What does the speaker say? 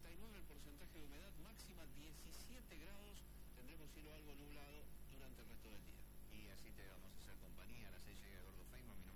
69 el porcentaje de humedad, máxima 17 grados, tendremos cielo algo nublado durante el resto del día. Y así te vamos a hacer compañía. A las 6 llega Gordo Feynman.